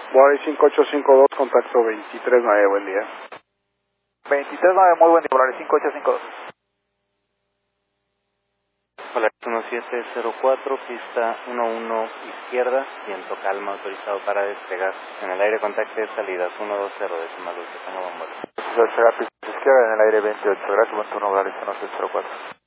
Volaris 5852, contacto 239, buen día. 239, muy buen día, Volaris 5852. Hola, 1704, pista 11 izquierda, viento calma, autorizado para despegar. En el aire contacte salidas 120, décima luz, que tenga buen vuelo. Despegar pista izquierda en el aire 28, gracias, buen turno, Volaris 1704.